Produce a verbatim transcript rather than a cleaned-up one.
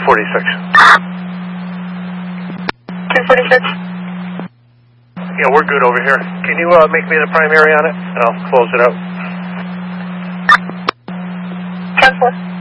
forty-six. two forty-six. Yeah, we're good over here. Can you uh, make me the primary on it? And I'll close it out. ten four.